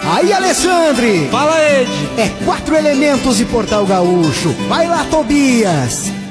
Aí, Alexandre! Fala, Ed! É 4 elementos e Portal Gaúcho. Vai lá, Tobias!